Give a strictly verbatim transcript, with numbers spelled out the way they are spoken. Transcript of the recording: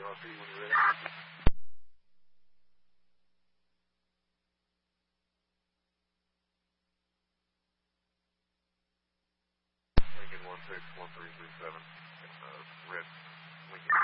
R P when you're ready. Lincoln one six one three three seven. Uh, red Lincoln.